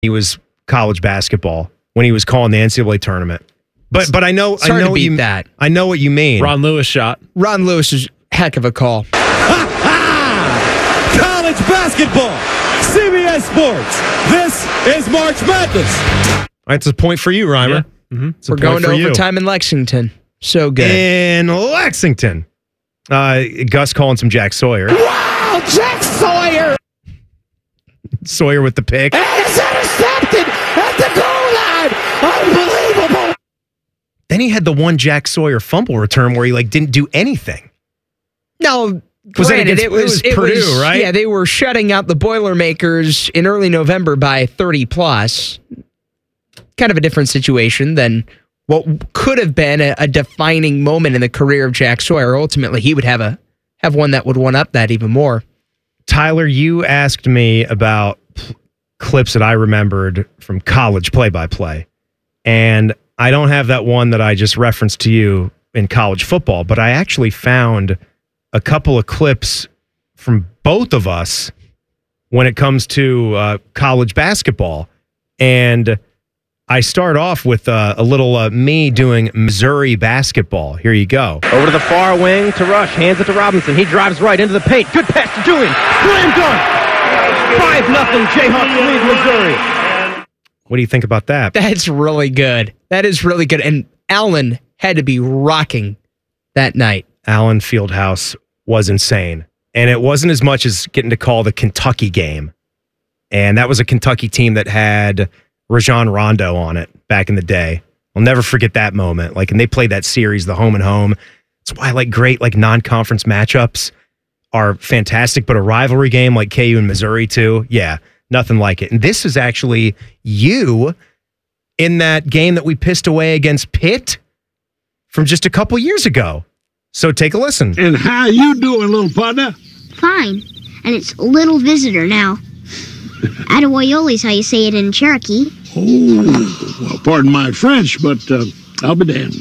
he was college basketball when he was calling the NCAA tournament. But I know It's hard to beat that. I know what you mean. Ron Lewis shot. Ron Lewis is a heck of a call. College basketball, CBS Sports. This is March Madness. That's a point for you, Reimer. Yeah. It's a We're point going to for you. overtime in Lexington. So good. In Lexington. Gus calling some Jack Sawyer. Wow, Jack Sawyer! Sawyer with the pick. And it's intercepted at the goal line. Unbelievable. Then he had the one Jack Sawyer fumble return where he didn't do anything. No, Was that granted, against- it was Purdue, right? Yeah, they were shutting out the Boilermakers in early November by 30 plus. Kind of a different situation than what could have been a defining moment in the career of Jack Sawyer. Ultimately, he would have one that would one up that even more. Tyler, you asked me about clips that I remembered from college play-by-play. And I don't have that one that I just referenced to you in college football, but I actually found a couple of clips from both of us when it comes to college basketball. And I start off with a little me doing Missouri basketball. Here you go. Over to the far wing to Rush. Hands it to Robinson. He drives right into the paint. Good pass to Julian. Slam dunk. 5-0 Jayhawks lead Missouri. What do you think about that? That's really good. That is really good. And Allen had to be rocking that night. Allen Fieldhouse was insane. And it wasn't as much as getting to call the Kentucky game. And that was a Kentucky team that had Rajon Rondo on it back in the day. I'll never forget that moment. And they played that series, the home and home. That's why great non-conference matchups are fantastic, but a rivalry game like KU and Missouri too, yeah, nothing like it. And this is actually you in that game that we pissed away against Pitt from just a couple years ago. So take a listen. And how you doing, little partner? Fine. And it's little visitor now. Attaboyoli's how you say it in Cherokee. Oh, well, pardon my French, but I'll be damned.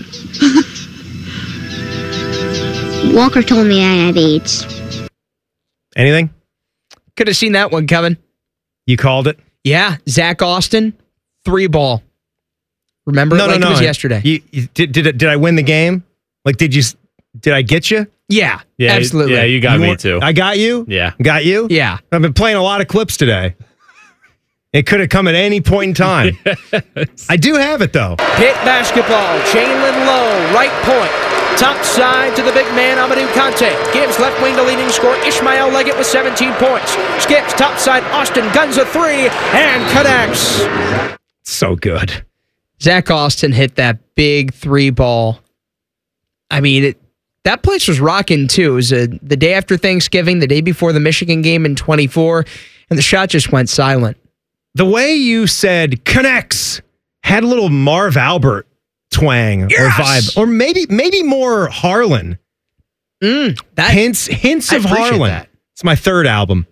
Walker told me I have AIDS. Anything? Could have seen that one coming. You called it? Yeah, Zach Austin, 3-ball. Remember? No. It was yesterday. Did I win the game? Did I get you? Yeah, Yeah, absolutely. Yeah, you got me too. I got you? Yeah. Got you? Yeah. I've been playing a lot of clips today. It could have come at any point in time. I do have it, though. Pitt basketball, Jalen Lowe, right point. Top side to the big man, Amadou Kante. Gives left wing to leading scorer Ishmael Leggett with 17 points. Skips top side, Austin guns a 3 and connects. So good. Zach Austin hit that big 3-ball. I mean, that place was rocking, too. It was the day after Thanksgiving, the day before the Michigan game in 24, and the shot just went silent. The way you said connects had a little Marv Albert twang or vibe, or maybe more Harlan. Hints of Harlan. That. It's my third album.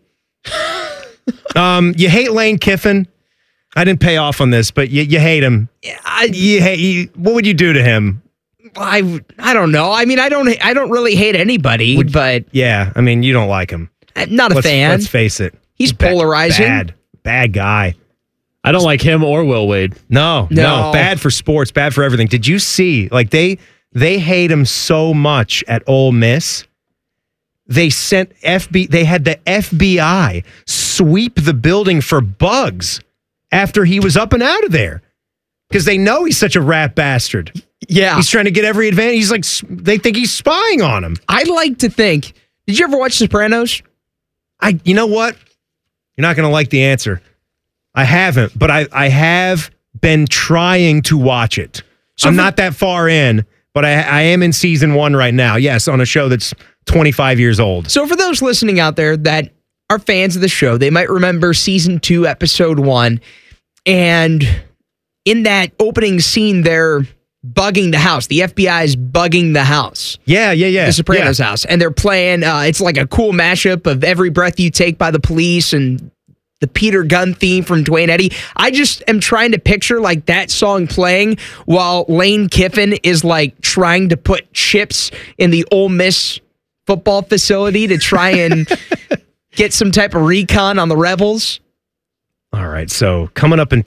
You hate Lane Kiffin. I didn't pay off on this, but you hate him. What would you do to him? I don't know. I mean, I don't really hate anybody, but yeah, I mean, you don't like him. Not a fan. Let's face it. He's polarizing. Bad guy. I don't like him or Will Wade. No. Bad for sports, bad for everything. Did you see? They hate him so much at Ole Miss. They sent they had the FBI sweep the building for bugs after he was up and out of there. Because they know he's such a rat bastard. Yeah. He's trying to get every advantage. They think he's spying on him. I'd like to think. Did you ever watch Sopranos? You know what? You're not going to like the answer. I haven't, but I have been trying to watch it. So I'm not that far in, but I am in season 1 right now. Yes, on a show that's 25 years old. So for those listening out there that are fans of the show, they might remember season 2, episode 1. And in that opening scene, they're bugging the house. The FBI is bugging the house. Yeah. The Sopranos house. And they're playing, it's like a cool mashup of Every Breath You Take by the Police and the Peter Gunn theme from Dwayne Eddy. I just am trying to picture that song playing while Lane Kiffin is trying to put chips in the Ole Miss football facility to try and get some type of recon on the Rebels. All right. So coming up in